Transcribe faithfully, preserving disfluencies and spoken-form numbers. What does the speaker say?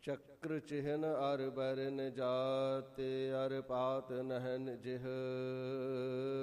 ਚੱਕਰ ਚਿਹਨ ਅਰ ਬਰਨ ਜਾਤ ਅਰ ਪਾਤ ਨਹਨ ਜਿਹ